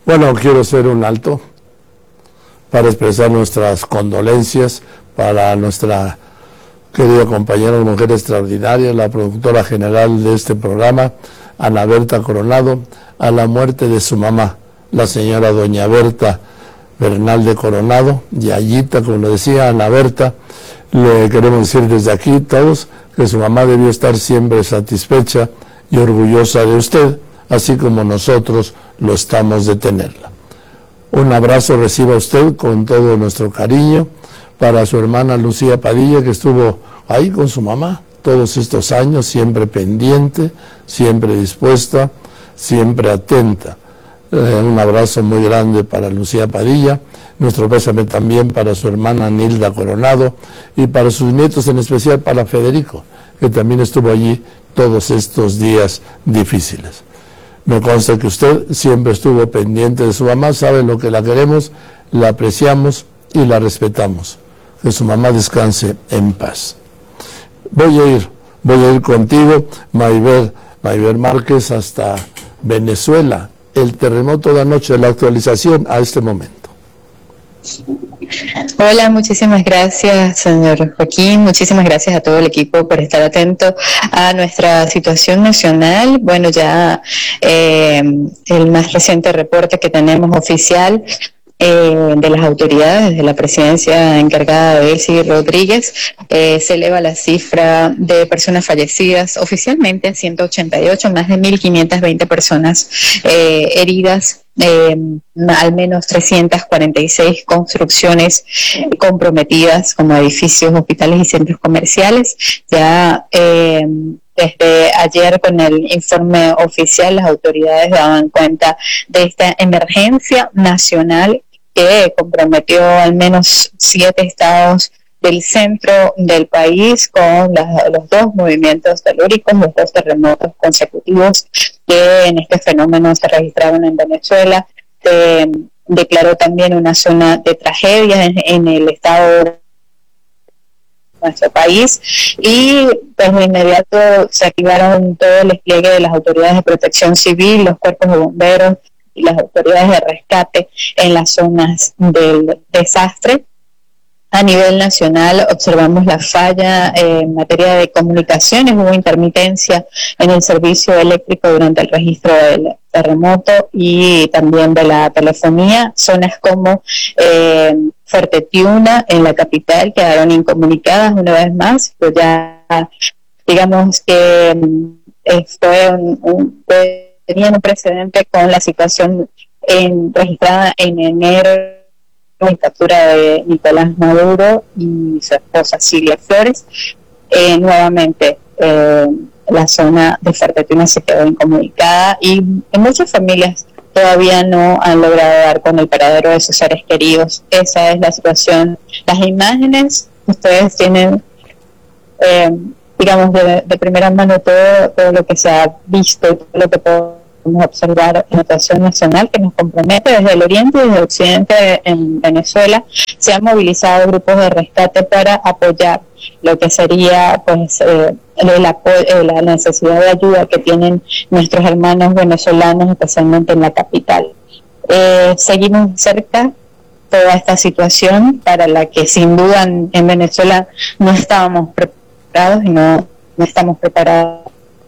Bueno, quiero hacer un alto para expresar nuestras condolencias para nuestra querida compañera, mujer extraordinaria, la productora general de este programa, Ana Berta Coronado, a la muerte de su mamá, la señora doña Berta Bernal de Coronado, Yayita, como le decía, Ana Berta. Le queremos decir desde aquí todos que su mamá debió estar siempre satisfecha y orgullosa de usted, así como nosotros lo estamos de tenerla. Un abrazo reciba usted con todo nuestro cariño para su hermana Lucía Padilla, que estuvo ahí con su mamá todos estos años, siempre pendiente, siempre dispuesta, siempre atenta. Un abrazo muy grande para Lucía Padilla, nuestro pésame también para su hermana Nilda Coronado y para sus nietos, en especial para Federico, que también estuvo allí todos estos días difíciles. Me consta que usted siempre estuvo pendiente de su mamá, sabe lo que la queremos, la apreciamos y la respetamos. Que su mamá descanse en paz. Voy a ir contigo, Mayber Márquez, hasta Venezuela. El terremoto de anoche, la actualización a este momento. Hola, muchísimas gracias, señor Joaquín. Muchísimas gracias a todo el equipo por estar atento a nuestra situación nacional. Bueno, ya el más reciente reporte que tenemos oficial de las autoridades, de la presidencia encargada de Elsie Rodríguez, se eleva la cifra de personas fallecidas oficialmente a 188, más de 1.520 personas heridas, al menos 346 construcciones comprometidas como edificios, hospitales y centros comerciales. Ya desde ayer, con el informe oficial, las autoridades daban cuenta de esta emergencia nacional que comprometió al menos 7 estados del centro del país, con los 2 movimientos telúricos, los 2 terremotos consecutivos que en este fenómeno se registraron en Venezuela. Declaró también una zona de tragedia en el estado de nuestro país, y pues de inmediato se activaron todo el despliegue de las autoridades de protección civil, los cuerpos de bomberos y las autoridades de rescate en las zonas del desastre. A nivel nacional observamos la falla en materia de comunicaciones, hubo intermitencia en el servicio eléctrico durante el registro del terremoto y también de la telefonía. Zonas como Fuerte Tiuna en la capital quedaron incomunicadas una vez más, pues ya digamos que tenían un precedente con la situación registrada en enero, en captura de Nicolás Maduro y su esposa Silvia Flores. Nuevamente la zona de Fuerte Tiuna se quedó incomunicada y muchas familias todavía no han logrado dar con el paradero de sus seres queridos. Esa es la situación. Las imágenes, ustedes tienen digamos de primera mano todo lo que se ha visto, todo lo que podemos observar en la situación nacional, que nos compromete desde el oriente y desde el occidente en Venezuela. Se han movilizado grupos de rescate para apoyar lo que sería pues la necesidad de ayuda que tienen nuestros hermanos venezolanos, especialmente en la capital. Seguimos cerca toda esta situación, para la que sin duda en Venezuela no estábamos preparados y no estamos preparados.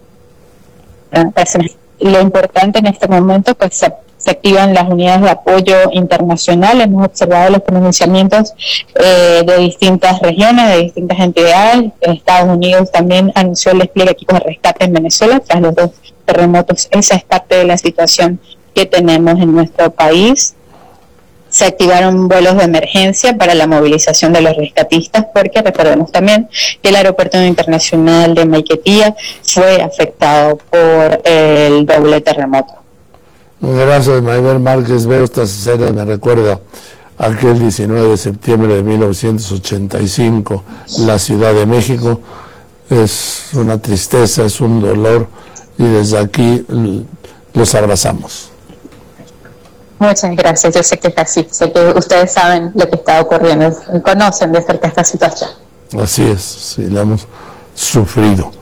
Lo importante en este momento, pues se activan las unidades de apoyo internacional. Hemos observado los pronunciamientos de distintas regiones, de distintas entidades. Estados Unidos también anunció el despliegue de equipos de rescate en Venezuela tras los 2 terremotos. Esa es parte de la situación que tenemos en nuestro país. Se activaron vuelos de emergencia para la movilización de los rescatistas, porque recordemos también que el aeropuerto internacional de Maiquetía fue afectado por el doble terremoto. Gracias, Mayber Márquez. Veo estas escenas, me recuerda aquel 19 de septiembre de 1985, la Ciudad de México. Es una tristeza, es un dolor, y desde aquí los abrazamos. Muchas gracias, yo sé que es así, sé que ustedes saben lo que está ocurriendo, conocen de cerca esta situación. Así es, sí, la hemos sufrido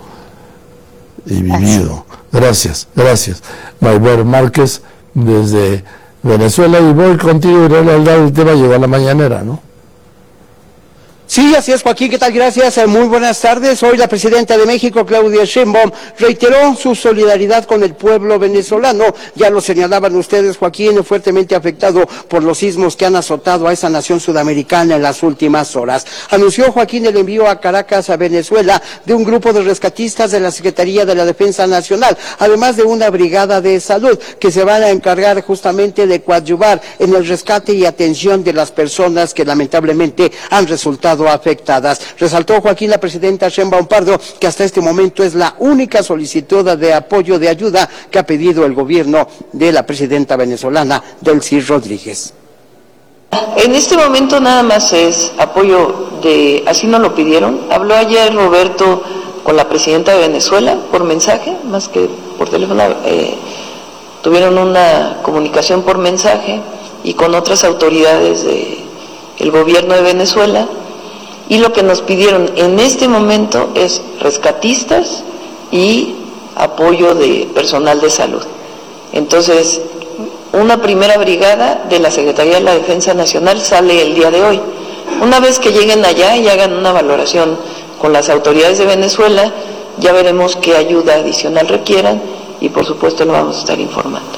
y vivido. Gracias. Mayber Márquez, desde Venezuela, y voy contigo, Irene, al lado del tema, llegó a la mañanera, ¿no? Sí, así es, Joaquín, ¿qué tal? Gracias, muy buenas tardes. Hoy la presidenta de México, Claudia Sheinbaum, reiteró su solidaridad con el pueblo venezolano. Ya lo señalaban ustedes, Joaquín, fuertemente afectado por los sismos que han azotado a esa nación sudamericana en las últimas horas. Anunció, Joaquín, el envío a Caracas, a Venezuela, de un grupo de rescatistas de la Secretaría de la Defensa Nacional, además de una brigada de salud que se van a encargar justamente de coadyuvar en el rescate y atención de las personas que lamentablemente han resultado afectadas. Resaltó, Joaquín, la presidenta Sheinbaum Pardo, que hasta este momento es la única solicitud de apoyo, de ayuda que ha pedido el gobierno de la presidenta venezolana, Delcy Rodríguez. En este momento nada más es apoyo de, así nos lo pidieron. Habló ayer Roberto con la presidenta de Venezuela por mensaje, más que por teléfono, tuvieron una comunicación por mensaje y con otras autoridades del gobierno de Venezuela. Y lo que nos pidieron en este momento es rescatistas y apoyo de personal de salud. Entonces, una primera brigada de la Secretaría de la Defensa Nacional sale el día de hoy. Una vez que lleguen allá y hagan una valoración con las autoridades de Venezuela, ya veremos qué ayuda adicional requieran y por supuesto lo vamos a estar informando.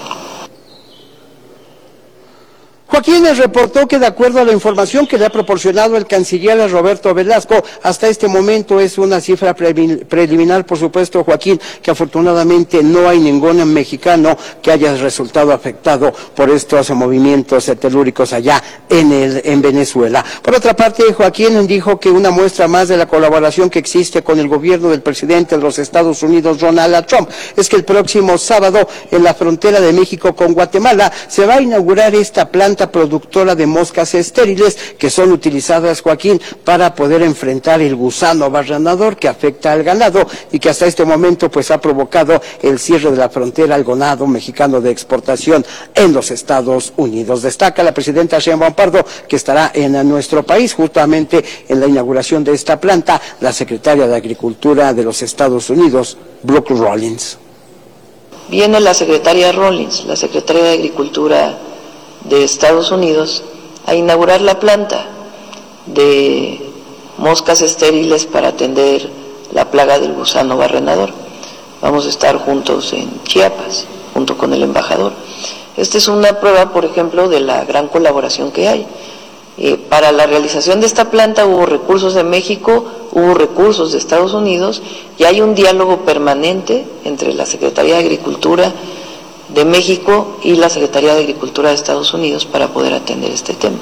Joaquín reportó que de acuerdo a la información que le ha proporcionado el canciller Roberto Velasco, hasta este momento es una cifra preliminar, por supuesto, Joaquín, que afortunadamente no hay ningún mexicano que haya resultado afectado por estos movimientos telúricos allá en Venezuela. Por otra parte, Joaquín dijo que una muestra más de la colaboración que existe con el gobierno del presidente de los Estados Unidos, Donald Trump, es que el próximo sábado en la frontera de México con Guatemala se va a inaugurar esta planta productora de moscas estériles que son utilizadas, Joaquín, para poder enfrentar el gusano barrenador que afecta al ganado y que hasta este momento pues ha provocado el cierre de la frontera al ganado mexicano de exportación en los Estados Unidos. Destaca la presidenta Sheinbaum Pardo que estará en nuestro país justamente en la inauguración de esta planta la secretaria de Agricultura de los Estados Unidos, Brooke Rollins. Viene la secretaria Rollins, la secretaria de Agricultura de Estados Unidos, a inaugurar la planta de moscas estériles para atender la plaga del gusano barrenador. Vamos a estar juntos en Chiapas, junto con el embajador. Esta es una prueba, por ejemplo, de la gran colaboración que hay. Para la realización de esta planta hubo recursos de México, hubo recursos de Estados Unidos y hay un diálogo permanente entre la Secretaría de Agricultura de México y la Secretaría de Agricultura de Estados Unidos para poder atender este tema.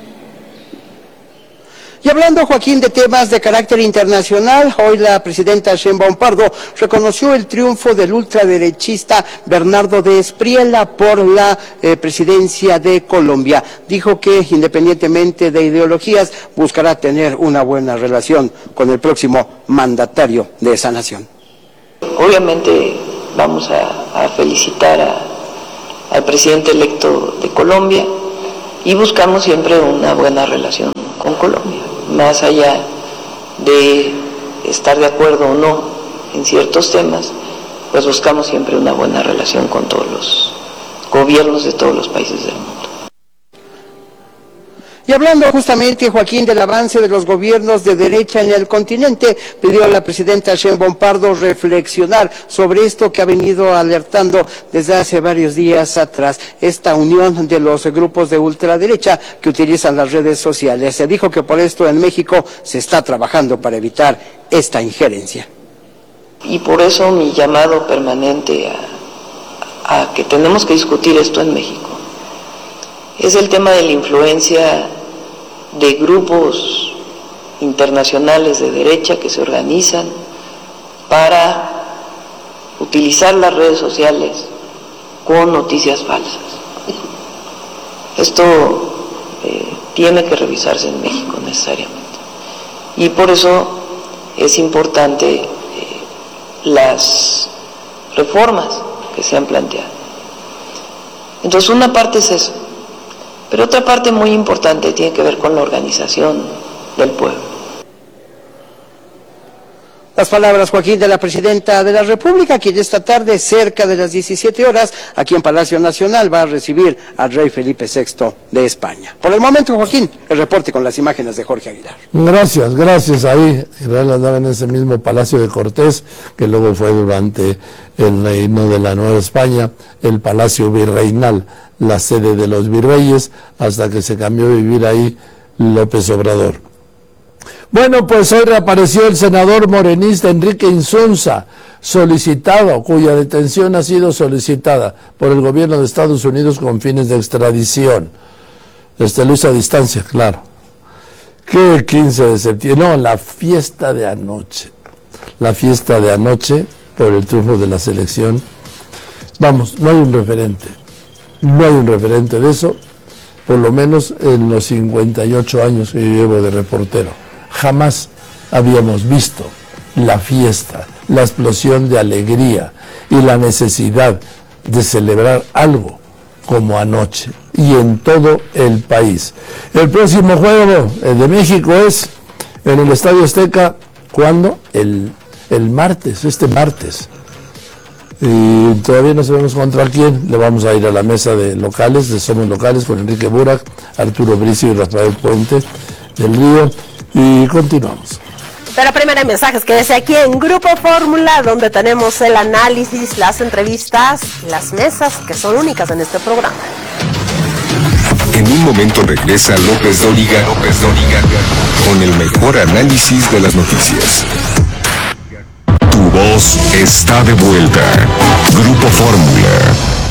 Y hablando, Joaquín, de temas de carácter internacional, hoy la presidenta Sheinbaum Pardo reconoció el triunfo del ultraderechista Bernardo de Espriella por la presidencia de Colombia. Dijo que, independientemente de ideologías, buscará tener una buena relación con el próximo mandatario de esa nación. Obviamente vamos a felicitar al presidente electo de Colombia y buscamos siempre una buena relación con Colombia, más allá de estar de acuerdo o no en ciertos temas, pues buscamos siempre una buena relación con todos los gobiernos de todos los países del mundo. Y hablando justamente, Joaquín, del avance de los gobiernos de derecha en el continente, pidió a la presidenta Sheinbaum Pardo reflexionar sobre esto que ha venido alertando desde hace varios días atrás, esta unión de los grupos de ultraderecha que utilizan las redes sociales. Se dijo que por esto en México se está trabajando para evitar esta injerencia. Y por eso mi llamado permanente a que tenemos que discutir esto en México es el tema de la influencia de grupos internacionales de derecha que se organizan para utilizar las redes sociales con noticias falsas. Esto tiene que revisarse en México necesariamente. Y por eso es importante las reformas que se han planteado. Entonces, una parte es eso. Pero otra parte muy importante tiene que ver con la organización del pueblo. Las palabras, Joaquín, de la Presidenta de la República, quien esta tarde, cerca de las 17 horas, aquí en Palacio Nacional, va a recibir al rey Felipe VI de España. Por el momento, Joaquín, el reporte con las imágenes de Jorge Aguilar. Gracias. Ahí Israel andaba en ese mismo Palacio de Cortés, que luego fue durante el reino de la Nueva España, el Palacio Virreinal, la sede de los virreyes, hasta que se cambió a vivir ahí López Obrador. Bueno, pues hoy reapareció el senador morenista Enrique Insunza, cuya detención ha sido solicitada por el gobierno de Estados Unidos con fines de extradición. Lo hizo a distancia, claro. ¿Qué 15 de septiembre? No, la fiesta de anoche por el triunfo de la selección. Vamos, no hay un referente de eso, por lo menos en los 58 años que yo llevo de reportero. Jamás habíamos visto la fiesta, la explosión de alegría y la necesidad de celebrar algo como anoche y en todo el país. El próximo juego de México es en el Estadio Azteca. ¿Cuándo? El martes, este martes. Y todavía no sabemos contra quién. Le vamos a ir a la mesa de locales, de Somos Locales, con Enrique Burak, Arturo Bricio y Rafael Puente del Río. Y continuamos. Pero primero hay mensajes, quédese aquí en Grupo Fórmula, donde tenemos el análisis, las entrevistas, las mesas, que son únicas en este programa. En un momento regresa López Dóriga, con el mejor análisis de las noticias. Tu voz está de vuelta. Grupo Fórmula.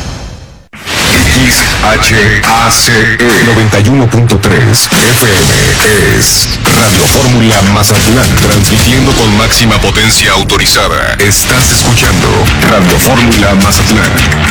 XHACE 91.3 FM es Radio Fórmula Mazatlán, transmitiendo con máxima potencia autorizada. Estás escuchando Radio Fórmula Mazatlán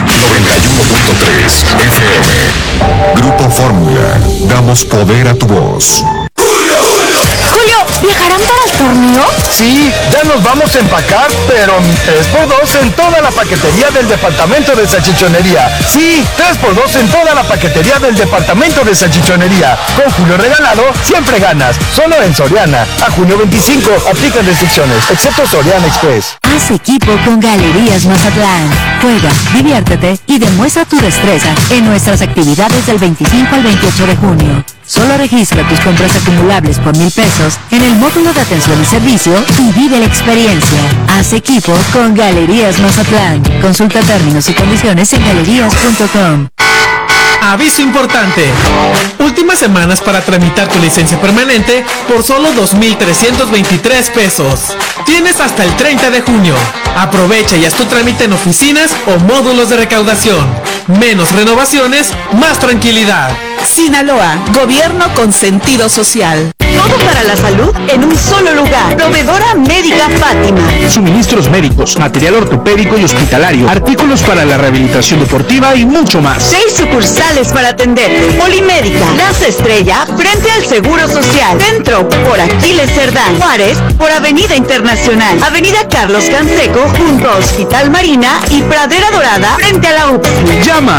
91.3 FM. Grupo Fórmula, damos poder a tu voz. Julio, ¿viajarán para el torneo? Sí, ya nos vamos a empacar, pero 3x2 en toda la paquetería del departamento de salchichonería. Sí, 3x2 en toda la paquetería del departamento de salchichonería. Con Julio regalado, siempre ganas. Solo en Soriana. A junio 25, aplican restricciones, excepto Soriana Express. Haz equipo con Galerías Mazatlán. Juega, diviértete y demuestra tu destreza en nuestras actividades del 25 al 28 de junio. Solo registra tus compras acumulables por 1,000 pesos en el módulo de atención y servicio y vive la experiencia. Haz equipo con Galerías Mazatlán. Consulta términos y condiciones en galerías.com. Aviso importante. Últimas semanas para tramitar tu licencia permanente por solo 2,323 pesos. Tienes hasta el 30 de junio. Aprovecha y haz tu trámite en oficinas o módulos de recaudación. Menos renovaciones, más tranquilidad. Sinaloa, gobierno con sentido social. Todo para la salud en un solo lugar. Proveedora Médica Fátima. Suministros médicos, material ortopédico y hospitalario, artículos para la rehabilitación deportiva y mucho más. 6 sucursales para atenderte. Polimédica, Plaza Estrella, frente al Seguro Social. Centro, por Aquiles Cerdán. Juárez, por Avenida Internacional. Avenida Carlos Canseco, junto a Hospital Marina y Pradera Dorada, frente a la UPSI. Llama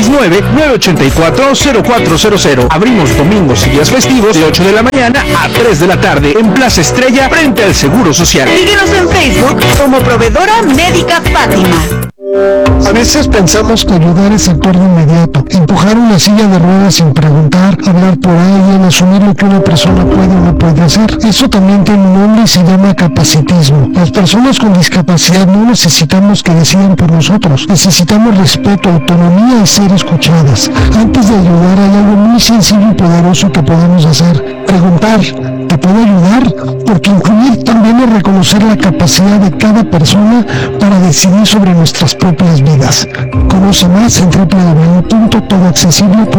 669-984-0400. Abrimos domingos y días festivos de 8 de la mañana a 3 de la tarde en Plaza Estrella, frente al Seguro Social. Síguenos en Facebook como Proveedora Médica Fátima. A veces pensamos que ayudar es actuar de inmediato, empujar una silla de ruedas sin preguntar, hablar por alguien, asumir lo que una persona puede o no puede hacer. Eso también tiene un nombre y se llama capacitismo. Las personas con discapacidad no necesitamos que decidan por nosotros, necesitamos respeto, autonomía y ser escuchadas. Antes de ayudar hay algo muy sencillo y poderoso que podemos hacer: preguntar. ¿Te puedo ayudar? Porque incluir también es reconocer la capacidad de cada persona para decidir sobre nuestras propias vidas. Conoce más en www.todoaccesible.com.